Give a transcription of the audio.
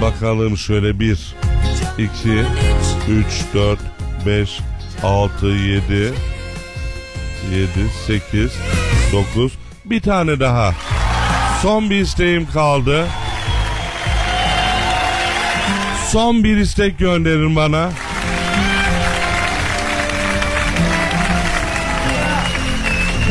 Bakalım şöyle 1, 2, 3, 4, 5, 6, 7, 8, 9. Bir tane daha. Son bir isteğim kaldı. Son bir istek gönderin bana.